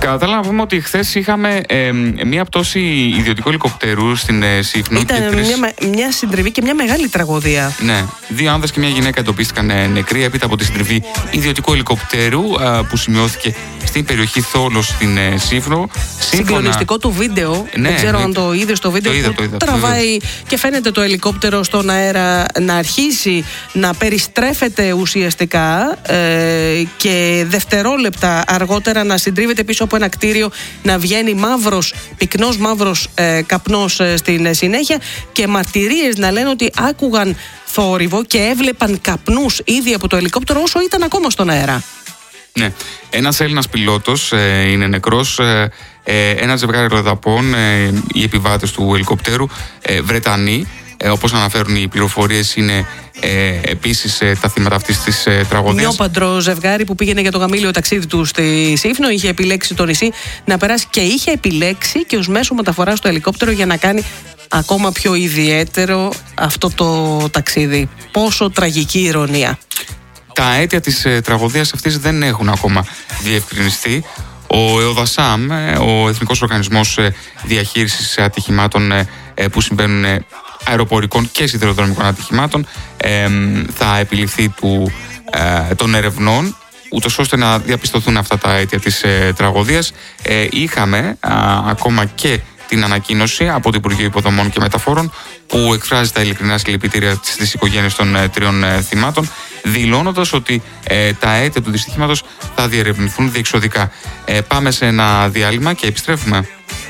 Κατά τα άλλα, να πούμε ότι χθες είχαμε μία πτώση ιδιωτικού ελικοπτέρου στην Σύφνο. Ήταν μια συντριβή και μια μεγάλη τραγωδία. Ναι. 2 άνδρες και μια γυναίκα εντοπίστηκαν νεκροί έπειτα από τη συντριβή ιδιωτικού ελικοπτέρου που σημειώθηκε στην περιοχή Θόλος στην Σύφνο. Συγκλονιστικό το βίντεο. Ναι, δεν ξέρω αν το είδες το βίντεο που τραβάει και φαίνεται το ελικόπτερο στον αέρα να αρχίσει να περιστρέφεται ουσιαστικά και δευτερόλεπτα αργότερα να συντρίβεται πίσω από ένα κτίριο, να βγαίνει πυκνός μαύρος καπνός στην συνέχεια και μαρτυρίες να λένε ότι άκουγαν θόρυβο και έβλεπαν καπνούς ήδη από το ελικόπτερο όσο ήταν ακόμα στον αέρα. Ναι. Ένας Έλληνας πιλότος είναι νεκρός. Ένα ζευγάρι αλλοδαπών, οι επιβάτες του ελικοπτέρου, Βρετανοί, όπως αναφέρουν οι πληροφορίες, είναι επίσης τα θύματα αυτής της τραγωδίας. Νιόπαντρο ζευγάρι που πήγαινε για το γαμήλιο ταξίδι του στη Σύφνο, είχε επιλέξει το νησί να περάσει και είχε επιλέξει και ως μέσο μεταφοράς το ελικόπτερο για να κάνει ακόμα πιο ιδιαίτερο αυτό το ταξίδι. Πόσο τραγική ηρωνία. Τα αίτια της τραγωδίας αυτής δεν έχουν ακόμα διευκρινιστεί. Ο ΕΟΔΑΣΑΜ, ο Εθνικός Οργανισμός Διαχείρισης Ατυχημάτων που συμβαίνουν αεροπορικών και σιδηροδρομικών ατυχημάτων, θα επιληφθεί των ερευνών, ούτως ώστε να διαπιστωθούν αυτά τα αίτια της τραγωδίας. Είχαμε ακόμα και την ανακοίνωση από το Υπουργείο Υποδομών και Μεταφορών που εκφράζει τα ειλικρινά συλληπιτήρια στις οικογένειες των 3 θυμάτων, δηλώνοντας ότι τα αίτια του δυστυχήματος θα διερευνηθούν διεξοδικά. Πάμε σε ένα διάλειμμα και επιστρέφουμε.